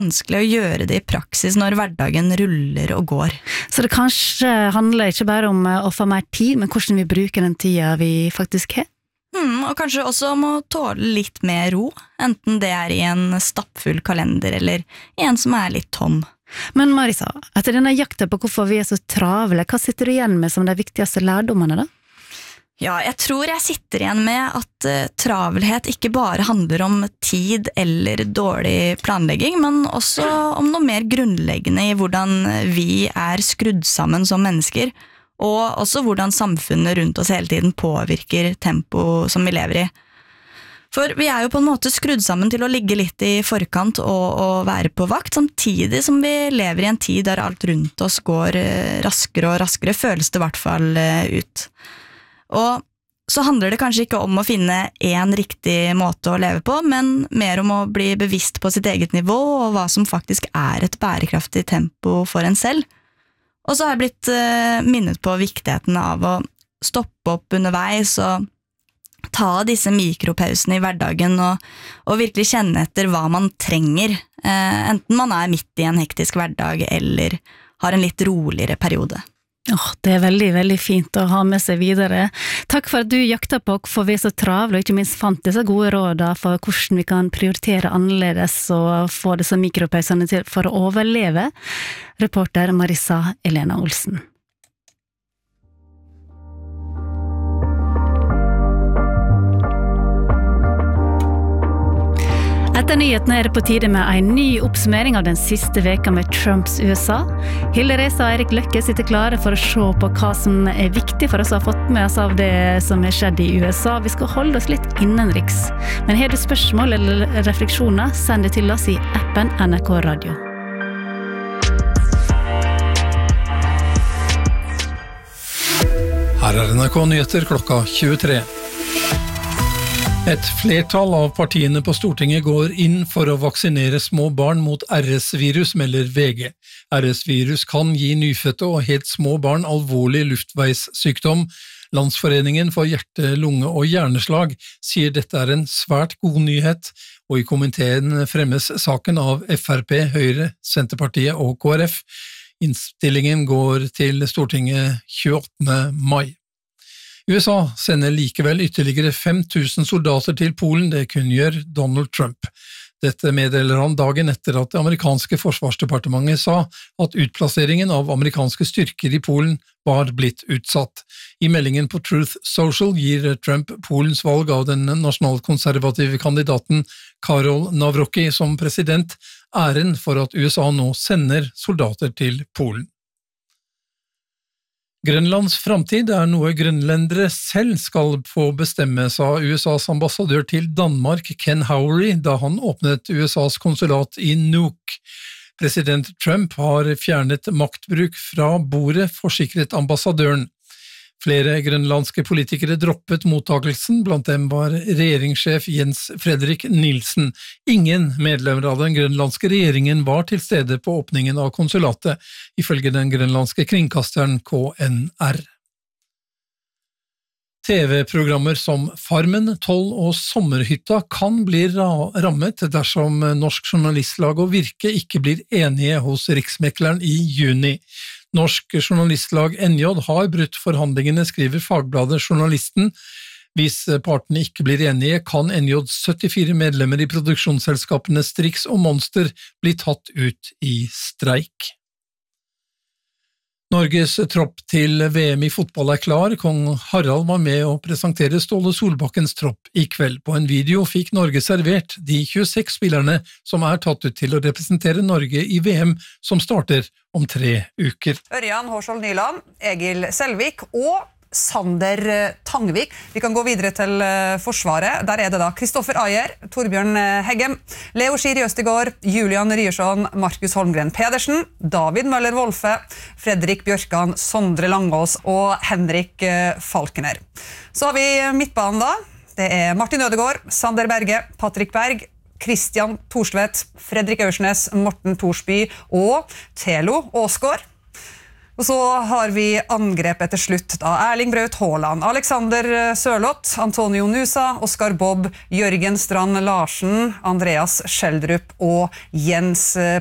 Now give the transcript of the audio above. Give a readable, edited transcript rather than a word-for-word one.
vanskelig å gjøre det i praksis når hverdagen ruller og går. Så det kanskje handler ikke bare om å få mer tid, men hvordan vi bruker den tida vi faktisk har? Og kanskje også om å tåle litt mer ro, enten det er i en stappfull kalender eller i en som er litt tom. Men Marisa, etter denne jakta på hvorfor vi er så travle, hva sitter du igjen med som de viktigste lærdommene da? Ja, jeg tror jeg sitter igjen med at travelhet ikke bare handler om tid eller dårlig planlegging, men også om noe mer grunnleggende i hvordan vi er skrudd sammen som mennesker, og også hvordan samfunnet rundt oss hele tiden påvirker tempo som vi lever i. For vi er jo på en måte skrudd sammen til å ligge litt i forkant og være på vakt, samtidig som vi lever i en tid der alt rundt oss går raskere og raskere, føles det i hvert fall ut. Og så handler det kanskje ikke om å finne en riktig måte å leve på, men mer om å bli bevisst på sitt eget nivå og hva som faktisk er et bærekraftig tempo for en selv. Og så har jeg blitt minnet på viktigheten av å stoppe opp underveis og ta disse mikropausene i hverdagen og virkelig kjenne etter hva man trenger, enten man er midt i en hektisk hverdag eller har en litt roligere periode. Det er veldig, veldig fint å ha med seg videre. Takk for at du jakta på hvorfor vi er så travle, og ikke minst fant disse gode rådene for hvordan vi kan prioritere annerledes og få disse mikropausene til for å overleve. Reporter Marisa Elena Olsen. Etter nyhetene er det på tide med en ny oppsummering av den siste veka med Trumps USA. Hilde Reza og Erik Løkke sitter klare for å se på hva som er viktig for oss å ha fått med oss av det som er skjedd i USA. Vi skal holde oss litt innenriks. Men har du spørsmål eller refleksjoner, send det til oss i appen NRK Radio. Her er NRK Nyheter klokka 23. Et flertall av partiene på Stortinget går inn for å vaksinere små barn mot RS-virus, melder VG. RS-virus kan gi nyfødte og helt små barn alvorlig luftveissykdom. Landsforeningen for hjerte-, lunge- og hjerneslag sier dette er en svært god nyhet, og i komiteen fremmes saken av FrP, Høyre, Senterpartiet og KrF. Innstillingen går til Stortinget 28. mai. USA sender likevel ytterligere 5000 soldater til Polen, det kunngjør Donald Trump. Dette meddeler han dagen etter at det amerikanske forsvarsdepartementet sa at utplasseringen av amerikanske styrker i Polen var blitt utsatt. I meldingen på Truth Social gir Trump Polens valg av den nasjonalkonservative kandidaten Karol Nawrocki som president æren for at USA nå sender soldater til Polen. Grønlands framtid er noe grønlendere selv skal få bestemme, sa USAs ambassadør til Danmark, Ken Howery, da han åpnet USAs konsulat i Nuuk. President Trump har fjernet maktbruk fra bordet, forsikret ambassadøren. Flere grønlandske politikere droppet mottakelsen, blant dem var regjeringssjef Jens Fredrik Nielsen. Ingen medlemmer av den grønlandske regjeringen var til stede på åpningen av konsulatet, ifølge den grønlandske kringkasteren KNR. TV-programmer som Farmen, 12 og Sommerhytta kan bli rammet dersom Norsk Journalistlag og Virke ikke blir enige hos Riksmekleren i juni. Norsk Journalistlag NJ har brutt forhandlingene, skriver fagbladet Journalisten. Hvis partene ikke blir enige, kan NJs 74 medlemmer i produksjonsselskapene Strix og Monster bli tatt ut i streik. Norges tropp til VM i fotball er klar. Kong Harald var med å presentere Ståle Solbakkens tropp i kveld. På en video fikk Norge servert de 26 spillerne som er tatt ut til å representere Norge i VM, som starter om 3 uker. Ørjan Hårskjold Nyland, Egil Selvik og Sander Tangvik. Vi kan gå videre til Forsvaret. Der er det da Kristoffer Ayer, Torbjørn Heggem, Leo Skiri Østegård, Julian Ryerson, Markus Holmgren Pedersen, David Møller Wolfe, Fredrik Bjørkan, Sondre Langås og Henrik Falkener. Så har vi midtbanen da. Det er Martin Ødegaard, Sander Berge, Patrick Berg, Christian Thorstvedt, Fredrik Aursnes, Morten Thorsby og Thelo Åsgaard. Og så har vi angrepet til slutt da Erling Braut Haaland, Alexander Sørloth, Antonio Nusa, Oskar Bobb, Jørgen Strand Larsen, Andreas Schjelderup og Jens